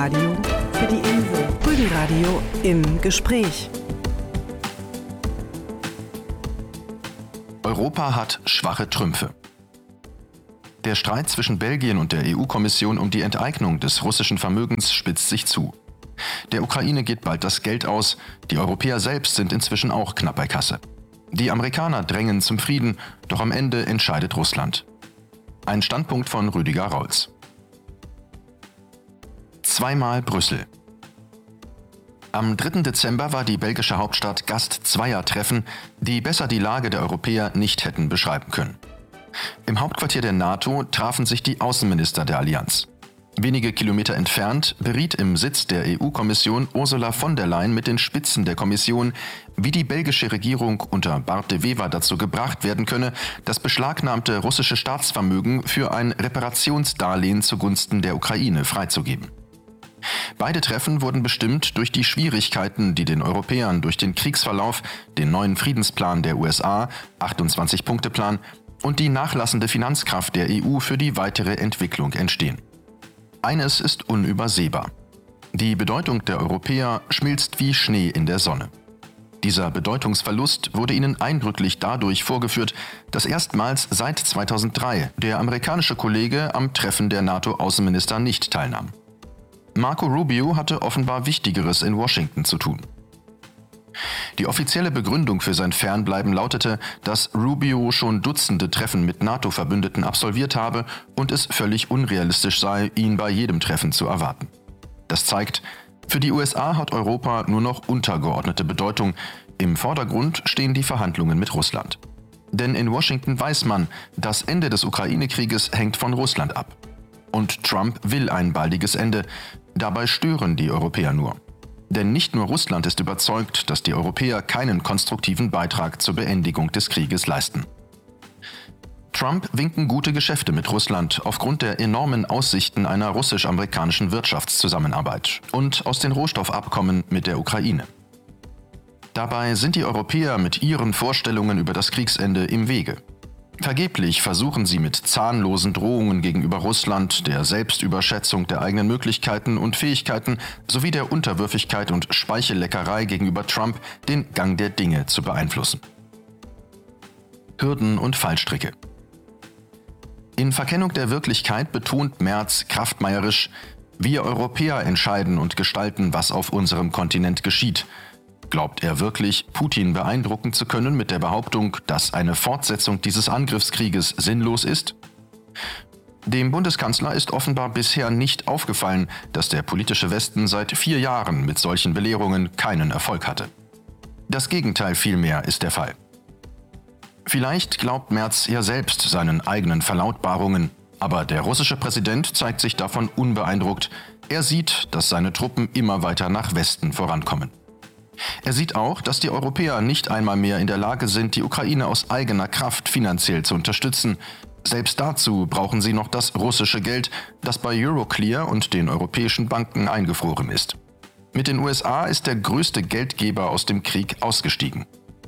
Radio für die Insel. Rügenradio im Gespräch. Europa hat schwache Trümpfe. Der Streit zwischen Belgien und der EU-Kommission um die Enteignung des russischen Vermögens spitzt sich zu. Der Ukraine geht bald das Geld aus, die Europäer selbst sind inzwischen auch knapp bei Kasse. Die Amerikaner drängen zum Frieden, doch am Ende entscheidet Russland. Ein Standpunkt von Rüdiger Raulz. Zweimal Brüssel. Am 3. Dezember war die belgische Hauptstadt Gast zweier Treffen, die besser die Lage der Europäer nicht hätten beschreiben können. Im Hauptquartier der NATO trafen sich die Außenminister der Allianz. Wenige Kilometer entfernt beriet im Sitz der EU-Kommission Ursula von der Leyen mit den Spitzen der Kommission, wie die belgische Regierung unter Bart de Wever dazu gebracht werden könne, das beschlagnahmte russische Staatsvermögen für ein Reparationsdarlehen zugunsten der Ukraine freizugeben. Beide Treffen wurden bestimmt durch die Schwierigkeiten, die den Europäern durch den Kriegsverlauf, den neuen Friedensplan der USA, 28-Punkte-Plan und die nachlassende Finanzkraft der EU für die weitere Entwicklung entstehen. Eines ist unübersehbar. Die Bedeutung der Europäer schmilzt wie Schnee in der Sonne. Dieser Bedeutungsverlust wurde ihnen eindrücklich dadurch vorgeführt, dass erstmals seit 2003 der amerikanische Kollege am Treffen der NATO-Außenminister nicht teilnahm. Marco Rubio hatte offenbar Wichtigeres in Washington zu tun. Die offizielle Begründung für sein Fernbleiben lautete, dass Rubio schon Dutzende Treffen mit NATO-Verbündeten absolviert habe und es völlig unrealistisch sei, ihn bei jedem Treffen zu erwarten. Das zeigt, für die USA hat Europa nur noch untergeordnete Bedeutung. Im Vordergrund stehen die Verhandlungen mit Russland. Denn in Washington weiß man, das Ende des Ukraine-Krieges hängt von Russland ab. Und Trump will ein baldiges Ende. Dabei stören die Europäer nur. Denn nicht nur Russland ist überzeugt, dass die Europäer keinen konstruktiven Beitrag zur Beendigung des Krieges leisten. Trump winken gute Geschäfte mit Russland aufgrund der enormen Aussichten einer russisch-amerikanischen Wirtschaftszusammenarbeit und aus den Rohstoffabkommen mit der Ukraine. Dabei sind die Europäer mit ihren Vorstellungen über das Kriegsende im Wege. Vergeblich versuchen sie mit zahnlosen Drohungen gegenüber Russland, der Selbstüberschätzung der eigenen Möglichkeiten und Fähigkeiten sowie der Unterwürfigkeit und Speichelleckerei gegenüber Trump den Gang der Dinge zu beeinflussen. Hürden und Fallstricke. In Verkennung der Wirklichkeit betont Merz kraftmeierisch: Wir Europäer entscheiden und gestalten, was auf unserem Kontinent geschieht. Glaubt er wirklich, Putin beeindrucken zu können mit der Behauptung, dass eine Fortsetzung dieses Angriffskrieges sinnlos ist? Dem Bundeskanzler ist offenbar bisher nicht aufgefallen, dass der politische Westen seit 4 Jahren mit solchen Belehrungen keinen Erfolg hatte. Das Gegenteil vielmehr ist der Fall. Vielleicht glaubt Merz ja selbst seinen eigenen Verlautbarungen, aber der russische Präsident zeigt sich davon unbeeindruckt. Er sieht, dass seine Truppen immer weiter nach Westen vorankommen. Er sieht auch, dass die Europäer nicht einmal mehr in der Lage sind, die Ukraine aus eigener Kraft finanziell zu unterstützen. Selbst dazu brauchen sie noch das russische Geld, das bei Euroclear und den europäischen Banken eingefroren ist. Mit den USA ist der größte Geldgeber aus dem Krieg ausgestiegen.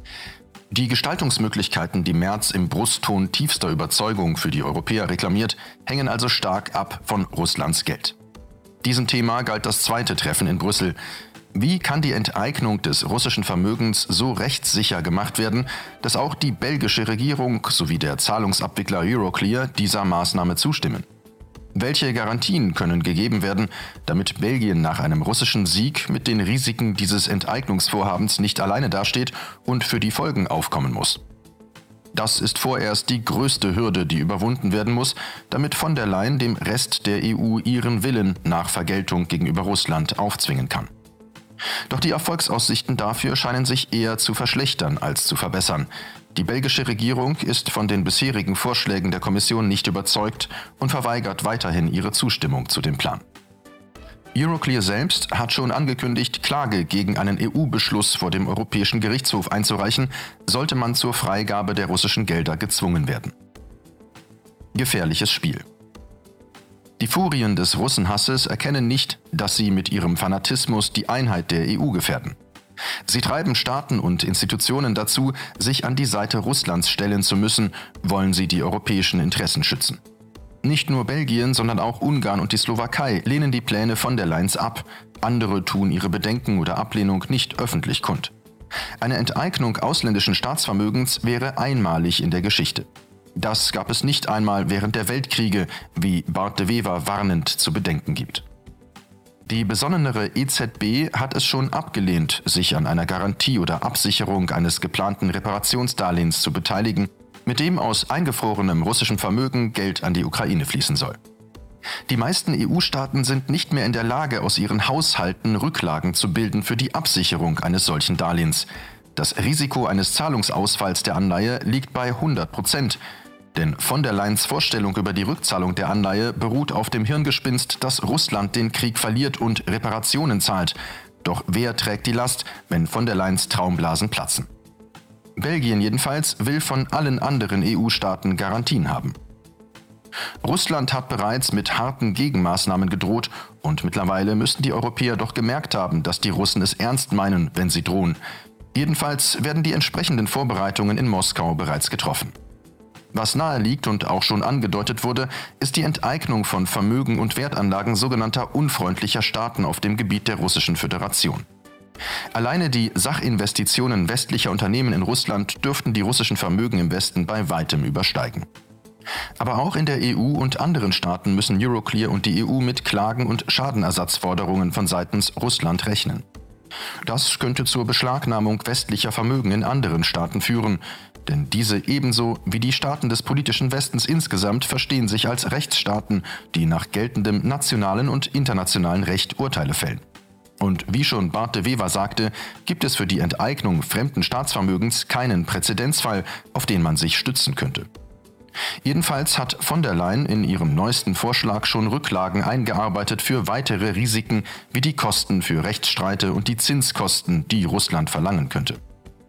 Die Gestaltungsmöglichkeiten, die Merz im Brustton tiefster Überzeugung für die Europäer reklamiert, hängen also stark ab von Russlands Geld. Diesem Thema galt das zweite Treffen in Brüssel. Wie kann die Enteignung des russischen Vermögens so rechtssicher gemacht werden, dass auch die belgische Regierung sowie der Zahlungsabwickler Euroclear dieser Maßnahme zustimmen? Welche Garantien können gegeben werden, damit Belgien nach einem russischen Sieg mit den Risiken dieses Enteignungsvorhabens nicht alleine dasteht und für die Folgen aufkommen muss? Das ist vorerst die größte Hürde, die überwunden werden muss, damit von der Leyen dem Rest der EU ihren Willen nach Vergeltung gegenüber Russland aufzwingen kann. Doch die Erfolgsaussichten dafür scheinen sich eher zu verschlechtern als zu verbessern. Die belgische Regierung ist von den bisherigen Vorschlägen der Kommission nicht überzeugt und verweigert weiterhin ihre Zustimmung zu dem Plan. Euroclear selbst hat schon angekündigt, Klage gegen einen EU-Beschluss vor dem Europäischen Gerichtshof einzureichen, sollte man zur Freigabe der russischen Gelder gezwungen werden. Gefährliches Spiel. Die Furien des Russenhasses erkennen nicht, dass sie mit ihrem Fanatismus die Einheit der EU gefährden. Sie treiben Staaten und Institutionen dazu, sich an die Seite Russlands stellen zu müssen, wollen sie die europäischen Interessen schützen. Nicht nur Belgien, sondern auch Ungarn und die Slowakei lehnen die Pläne von der Leyen ab. Andere tun ihre Bedenken oder Ablehnung nicht öffentlich kund. Eine Enteignung ausländischen Staatsvermögens wäre einmalig in der Geschichte. Das gab es nicht einmal während der Weltkriege, wie Bart de Wever warnend zu bedenken gibt. Die besonnenere EZB hat es schon abgelehnt, sich an einer Garantie oder Absicherung eines geplanten Reparationsdarlehens zu beteiligen, mit dem aus eingefrorenem russischem Vermögen Geld an die Ukraine fließen soll. Die meisten EU-Staaten sind nicht mehr in der Lage, aus ihren Haushalten Rücklagen zu bilden für die Absicherung eines solchen Darlehens. Das Risiko eines Zahlungsausfalls der Anleihe liegt bei 100%. Denn von der Leyens Vorstellung über die Rückzahlung der Anleihe beruht auf dem Hirngespinst, dass Russland den Krieg verliert und Reparationen zahlt. Doch wer trägt die Last, wenn von der Leyens Traumblasen platzen? Belgien jedenfalls will von allen anderen EU-Staaten Garantien haben. Russland hat bereits mit harten Gegenmaßnahmen gedroht und mittlerweile müssten die Europäer doch gemerkt haben, dass die Russen es ernst meinen, wenn sie drohen. Jedenfalls werden die entsprechenden Vorbereitungen in Moskau bereits getroffen. Was nahe liegt und auch schon angedeutet wurde, ist die Enteignung von Vermögen und Wertanlagen sogenannter unfreundlicher Staaten auf dem Gebiet der Russischen Föderation. Alleine die Sachinvestitionen westlicher Unternehmen in Russland dürften die russischen Vermögen im Westen bei weitem übersteigen. Aber auch in der EU und anderen Staaten müssen Euroclear und die EU mit Klagen und Schadenersatzforderungen von seitens Russland rechnen. Das könnte zur Beschlagnahmung westlicher Vermögen in anderen Staaten führen, denn diese ebenso wie die Staaten des politischen Westens insgesamt verstehen sich als Rechtsstaaten, die nach geltendem nationalen und internationalen Recht Urteile fällen. Und wie schon Bart de Wever sagte, gibt es für die Enteignung fremden Staatsvermögens keinen Präzedenzfall, auf den man sich stützen könnte. Jedenfalls hat von der Leyen in ihrem neuesten Vorschlag schon Rücklagen eingearbeitet für weitere Risiken wie die Kosten für Rechtsstreite und die Zinskosten, die Russland verlangen könnte.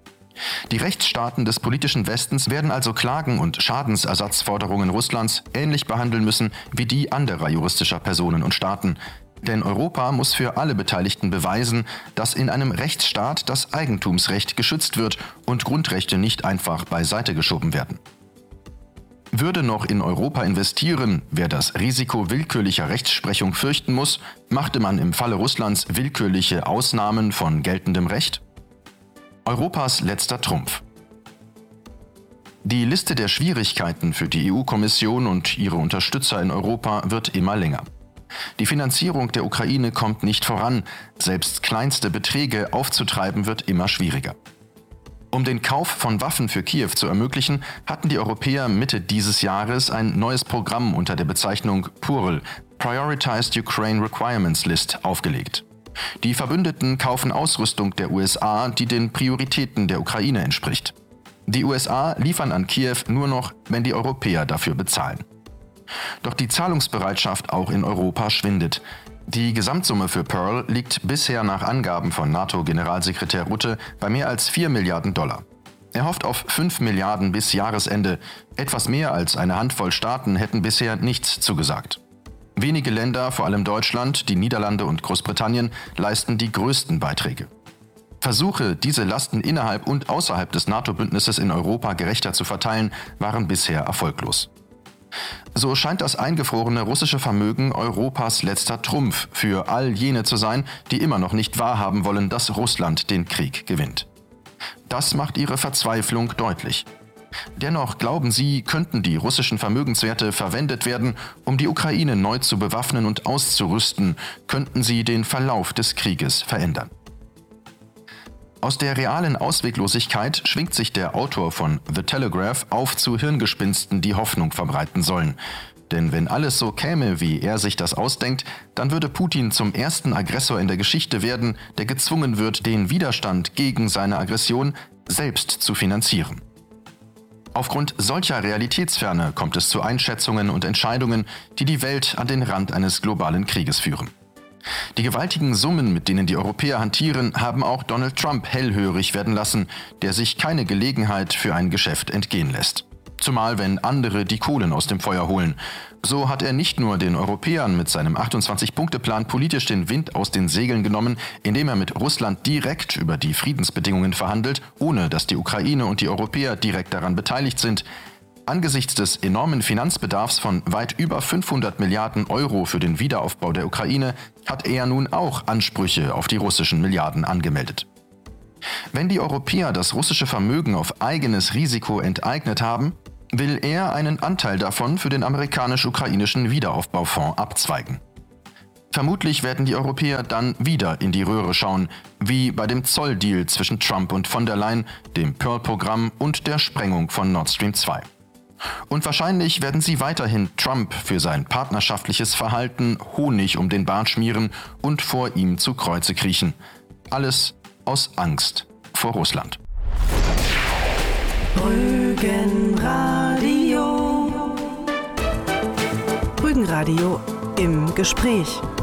Die Rechtsstaaten des politischen Westens werden also Klagen und Schadensersatzforderungen Russlands ähnlich behandeln müssen wie die anderer juristischer Personen und Staaten. Denn Europa muss für alle Beteiligten beweisen, dass in einem Rechtsstaat das Eigentumsrecht geschützt wird und Grundrechte nicht einfach beiseite geschoben werden. Würde noch in Europa investieren, wer das Risiko willkürlicher Rechtsprechung fürchten muss, machte man im Falle Russlands willkürliche Ausnahmen von geltendem Recht? Europas letzter Trumpf. Die Liste der Schwierigkeiten für die EU-Kommission und ihre Unterstützer in Europa wird immer länger. Die Finanzierung der Ukraine kommt nicht voran, selbst kleinste Beträge aufzutreiben wird immer schwieriger. Um den Kauf von Waffen für Kiew zu ermöglichen, hatten die Europäer Mitte dieses Jahres ein neues Programm unter der Bezeichnung PURL, Prioritized Ukraine Requirements List, aufgelegt. Die Verbündeten kaufen Ausrüstung der USA, die den Prioritäten der Ukraine entspricht. Die USA liefern an Kiew nur noch, wenn die Europäer dafür bezahlen. Doch die Zahlungsbereitschaft auch in Europa schwindet. Die Gesamtsumme für Pearl liegt bisher nach Angaben von NATO-Generalsekretär Rutte bei mehr als 4 Milliarden $. Er hofft auf 5 Milliarden bis Jahresende. Etwas mehr als eine Handvoll Staaten hätten bisher nichts zugesagt. Wenige Länder, vor allem Deutschland, die Niederlande und Großbritannien, leisten die größten Beiträge. Versuche, diese Lasten innerhalb und außerhalb des NATO-Bündnisses in Europa gerechter zu verteilen, waren bisher erfolglos. So scheint das eingefrorene russische Vermögen Europas letzter Trumpf für all jene zu sein, die immer noch nicht wahrhaben wollen, dass Russland den Krieg gewinnt. Das macht ihre Verzweiflung deutlich. Dennoch glauben sie, könnten die russischen Vermögenswerte verwendet werden, um die Ukraine neu zu bewaffnen und auszurüsten, könnten sie den Verlauf des Krieges verändern. Aus der realen Ausweglosigkeit schwingt sich der Autor von The Telegraph auf zu Hirngespinsten, die Hoffnung verbreiten sollen. Denn wenn alles so käme, wie er sich das ausdenkt, dann würde Putin zum ersten Aggressor in der Geschichte werden, der gezwungen wird, den Widerstand gegen seine Aggression selbst zu finanzieren. Aufgrund solcher Realitätsferne kommt es zu Einschätzungen und Entscheidungen, die die Welt an den Rand eines globalen Krieges führen. Die gewaltigen Summen, mit denen die Europäer hantieren, haben auch Donald Trump hellhörig werden lassen, der sich keine Gelegenheit für ein Geschäft entgehen lässt. Zumal wenn andere die Kohlen aus dem Feuer holen. So hat er nicht nur den Europäern mit seinem 28-Punkte-Plan politisch den Wind aus den Segeln genommen, indem er mit Russland direkt über die Friedensbedingungen verhandelt, ohne dass die Ukraine und die Europäer direkt daran beteiligt sind. Angesichts des enormen Finanzbedarfs von weit über 500 Milliarden Euro für den Wiederaufbau der Ukraine hat er nun auch Ansprüche auf die russischen Milliarden angemeldet. Wenn die Europäer das russische Vermögen auf eigenes Risiko enteignet haben, will er einen Anteil davon für den amerikanisch-ukrainischen Wiederaufbaufonds abzweigen. Vermutlich werden die Europäer dann wieder in die Röhre schauen, wie bei dem Zolldeal zwischen Trump und von der Leyen, dem Pearl-Programm und der Sprengung von Nord Stream 2. Und wahrscheinlich werden sie weiterhin Trump für sein partnerschaftliches Verhalten Honig um den Bart schmieren und vor ihm zu Kreuze kriechen. Alles aus Angst vor Russland. Rügenradio. Rügenradio im Gespräch.